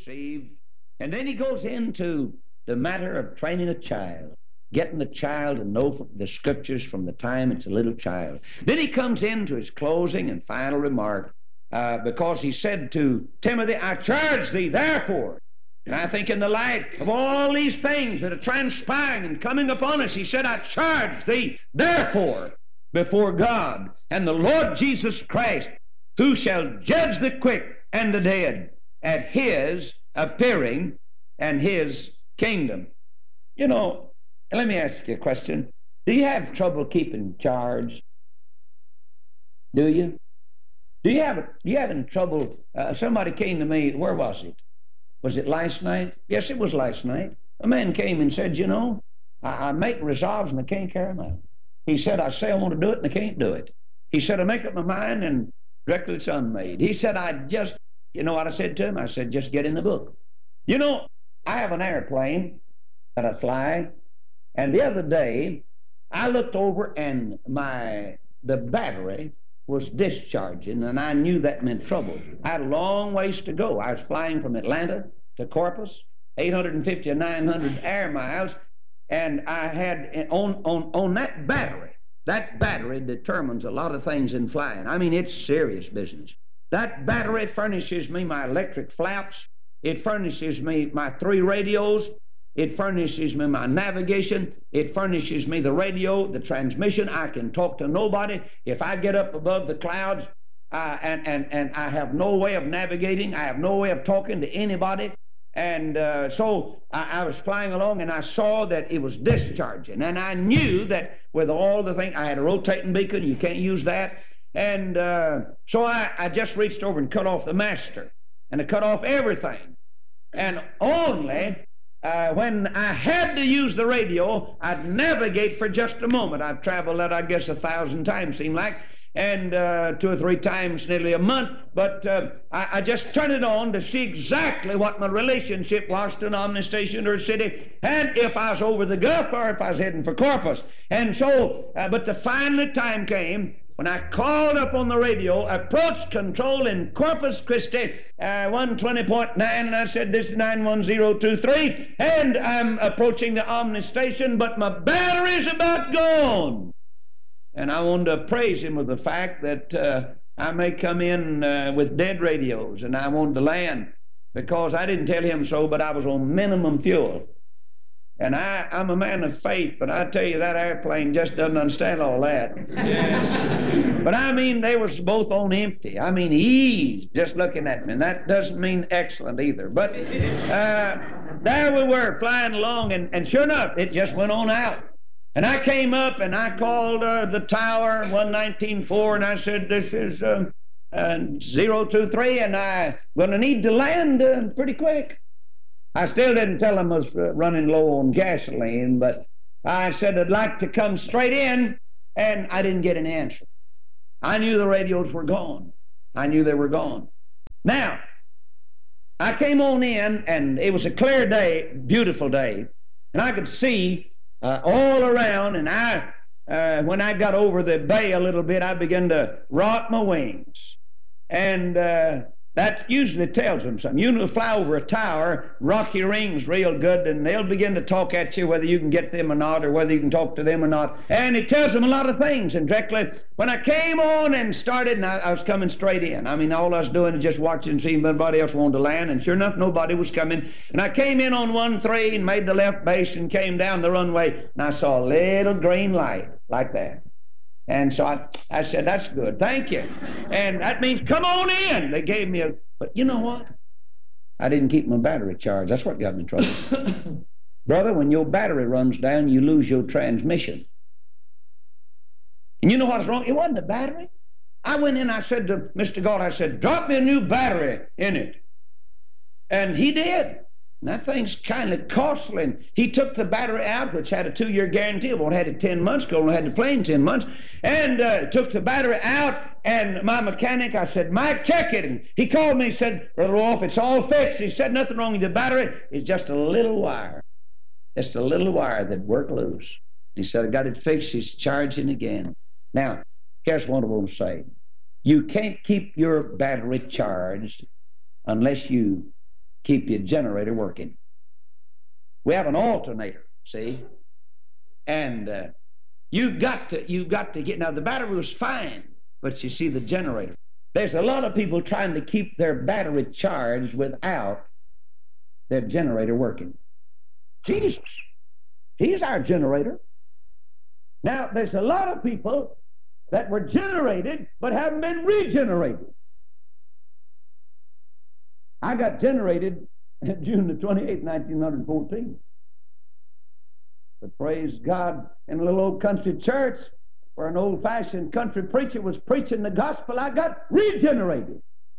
received. And then he goes into the matter of training a child, getting the child to know the Scriptures from the time it's a little child. Then he comes into his closing and final remark, because he said to Timothy, I charge thee, therefore. And I think in the light of all these things that are transpiring and coming upon us, he said, I charge thee, therefore, before God and the Lord Jesus Christ, who shall judge the quick and the dead at his appearing and his kingdom. You know, let me ask you a question. Do you have trouble keeping charge? Do you? Do you having trouble? Somebody came to me, where was it? Was it last night? Yes, it was last night. A man came and said, you know, I make resolves and I can't carry them out. He said, I say I want to do it and I can't do it. He said, I make up my mind and directly it's unmade. He said, you know what I said to him? I said, just get in the book. You know, I have an airplane that I fly, and the other day I looked over and the battery was discharging, and I knew that meant trouble. I had a long ways to go. I was flying from Atlanta to Corpus, 850 or 900 air miles, and I had on that battery determines a lot of things in flying. I mean, it's serious business. That battery furnishes me my electric flaps. It furnishes me my 3 radios. It furnishes me my navigation. It furnishes me the radio, the transmission. I can talk to nobody. If I get up above the clouds and I have no way of navigating, I have no way of talking to anybody. And so I was flying along and I saw that it was discharging. And I knew that with all the things, I had a rotating beacon. You can't use that. And so I just reached over and cut off the master. And I cut off everything. And only when I had to use the radio, I'd navigate for just a moment. I've traveled that, I guess, 1,000 times, seemed like, and 2 or 3 times nearly a month. But I just turned it on to see exactly what my relationship was to an Omni station or a city, and if I was over the Gulf or if I was heading for Corpus. And so, but the final time came when I called up on the radio, approach control in Corpus Christi, 120.9, and I said, this is 91023, and I'm approaching the Omni station, but my battery's about gone. And I wanted to praise him with the fact that I may come in with dead radios, and I wanted to land, because I didn't tell him so, but I was on minimum fuel. And I'm a man of faith, but I tell you, that airplane just doesn't understand all that. Yes. But I mean, they was both on empty. I mean, ease, just looking at me. And that doesn't mean excellent either. But there we were, flying along, and sure enough, it just went on out. And I came up, and I called the tower, 119.4, and I said, this is 023, and I'm going to need to land pretty quick. I still didn't tell him I was running low on gasoline, but I said I'd like to come straight in, and I didn't get an answer. I knew the radios were gone. I knew they were gone. Now, I came on in, and it was a clear day, beautiful day, and I could see all around, and when I got over the bay a little bit, I began to rock my wings. And that usually tells them something. You fly over a tower, rock your rings real good, and they'll begin to talk at you whether you can get them or not, or whether you can talk to them or not. And it tells them a lot of things. And directly, when I came on and started, and I was coming straight in. I mean, all I was doing is just watching and seeing if anybody else wanted to land. And sure enough, nobody was coming. And I came in on 13 and made the left base and came down the runway. And I saw a little green light like that. And so I said, that's good, thank you. And that means come on in. They gave me but you know what? I didn't keep my battery charged. That's what got me in trouble. Brother, when your battery runs down, you lose your transmission. And you know what's wrong? It wasn't the battery. I went in, I said to Mr. Galt, I said, drop me a new battery in it. And he did. And that thing's kind of costly. And he took the battery out, which had a 2-year guarantee. Well, it had it 10 months ago. I had the plane 10 months. And took the battery out. And my mechanic, I said, Mike, check it. And he called me and said, Brother Wolf, it's all fixed. He said, nothing wrong with the battery. It's just a little wire. Just a little wire that worked loose. He said, I got it fixed. It's charging again. Now, here's what I want to say. You can't keep your battery charged unless you keep your generator working. We have an alternator, see? And you've got to get, now the battery was fine, but you see the generator. There's a lot of people trying to keep their battery charged without their generator working. Jesus, He's our generator. Now, there's a lot of people that were generated but haven't been regenerated. I got generated June the 28th, 1914. But praise God, in a little old country church where an old-fashioned country preacher was preaching the gospel, I got regenerated.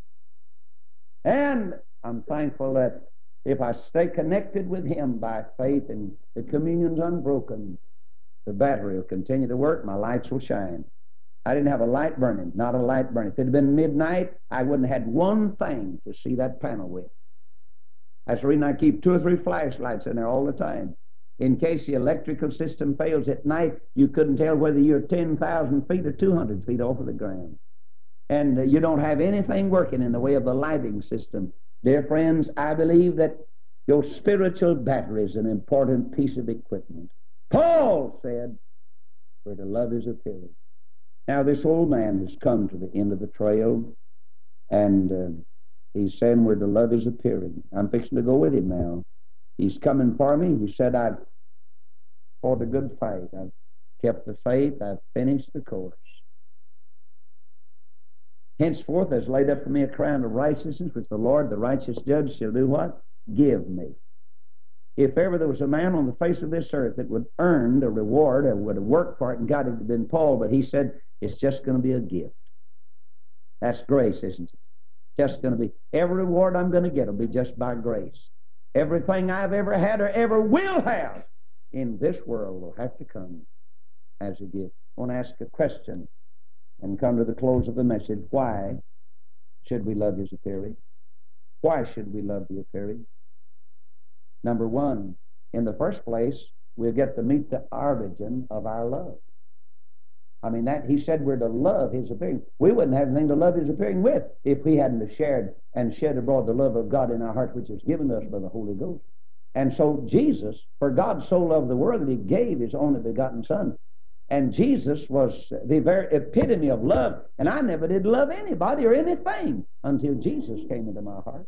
And I'm thankful that if I stay connected with Him by faith and the communion's unbroken, the battery will continue to work, my lights will shine. I didn't have a light burning, not a light burning. If it had been midnight, I wouldn't have had one thing to see that panel with. That's the reason I keep 2 or 3 flashlights in there all the time. In case the electrical system fails at night, you couldn't tell whether you're 10,000 feet or 200 feet off of the ground. And you don't have anything working in the way of the lighting system. Dear friends, I believe that your spiritual battery is an important piece of equipment. Paul said, we're to love His appearing. Now, this old man has come to the end of the trail, and he's saying we're to love His appearing. I'm fixing to go with him now. He's coming for me. He said, I've fought a good fight. I've kept the faith. I've finished the course. Henceforth, there's laid up for me a crown of righteousness, which the Lord, the righteous judge, shall do what? Give me. If ever there was a man on the face of this earth that would earn the reward or would have worked for it and got it, it'd been Paul, but he said, it's just going to be a gift. That's grace, isn't it? Just going to be, every reward I'm going to get will be just by grace. Everything I've ever had or ever will have in this world will have to come as a gift. I want to ask a question and come to the close of the message. Why should we love His appearing? Why should we love the appearing? Number one, in the first place, we'll get to meet the origin of our love. I mean, that He said we're to love His appearing. We wouldn't have anything to love His appearing with if we hadn't shared and shed abroad the love of God in our heart, which is given to us by the Holy Ghost. And so Jesus, for God so loved the world that He gave His only begotten Son. And Jesus was the very epitome of love. And I never did love anybody or anything until Jesus came into my heart.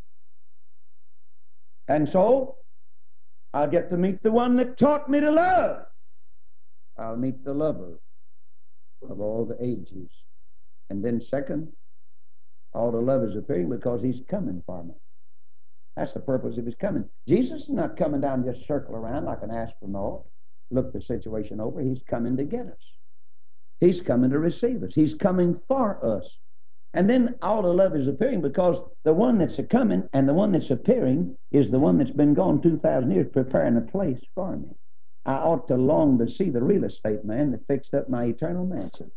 And so I'll get to meet the one that taught me to love. I'll meet the lover of all the ages. And then second, all the love is appearing because He's coming for me. That's the purpose of His coming. Jesus is not coming down just circle around like an astronaut, look the situation over. He's coming to get us. He's coming to receive us. He's coming for us. And then all the love is appearing because the one that's a coming and the one that's appearing is the one that's been gone 2,000 years preparing a place for me. I ought to long to see the real estate man that fixed up my eternal mansion.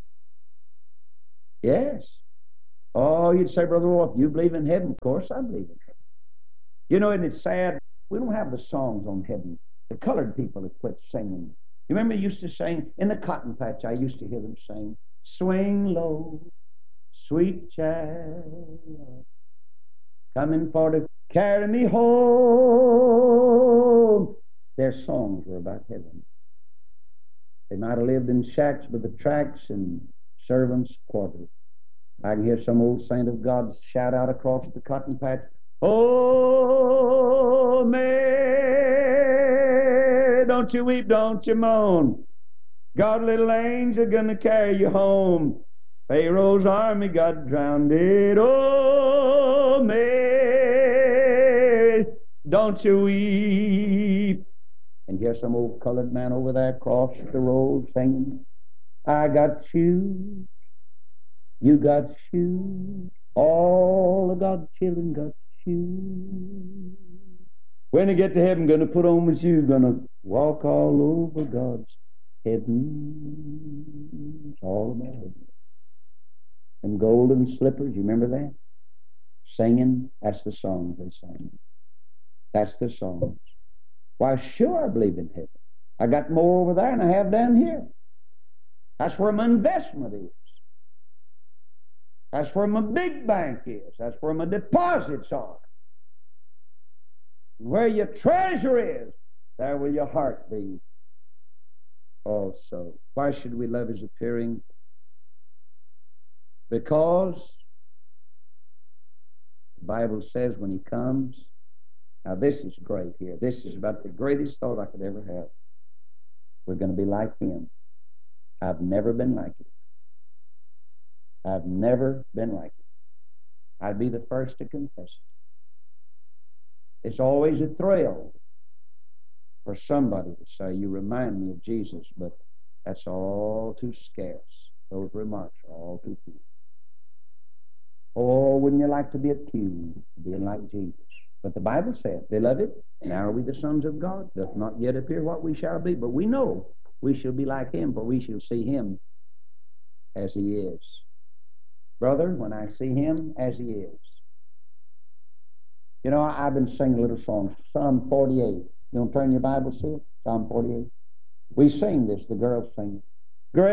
Yes. Oh, you'd say, Brother Wolf, you believe in heaven? Of course I believe in heaven. You know, and it's sad, we don't have the songs on heaven. The colored people have quit singing. You remember they used to sing, in the cotton patch, I used to hear them sing, swing low, sweet child, coming for to carry me home. Their songs were about heaven. They might have lived in shacks with the tracks and servants' quarters. I can hear some old saint of God shout out across the cotton patch, "Oh, Mary, don't you weep, don't you moan. God, little angel, gonna carry you home. Pharaoh's army got drowned. Oh, Mary, don't you weep." And here's some old colored man over there across the road singing, "I got shoes, you got shoes, all of God's children got shoes. When you get to heaven, gonna put on my shoes, gonna walk all over God's heaven." It's all about heaven. And golden slippers, you remember that? Singing, that's the songs they sang. That's the songs. Why, sure, I believe in heaven. I got more over there than I have down here. That's where my investment is. That's where my big bank is. That's where my deposits are. where your treasure is, there will your heart be also. Why should we love His appearing? Because the Bible says when He comes, now this is great here. This is about the greatest thought I could ever have. We're going to be like Him. I've never been like Him. I've never been like Him. I'd be the first to confess it. It's always a thrill for somebody to say, you remind me of Jesus, but that's all too scarce. Those remarks are all too few. Oh, wouldn't you like to be accused of being like Jesus? But the Bible says, Beloved, now are we the sons of God? Doth not yet appear what we shall be, but we know we shall be like Him, for we shall see Him as He is. Brother, when I see Him as He is. You know, I've been singing a little song, Psalm 48. You want to turn your Bible to it? Psalm 48. We sing this, the girls sing it.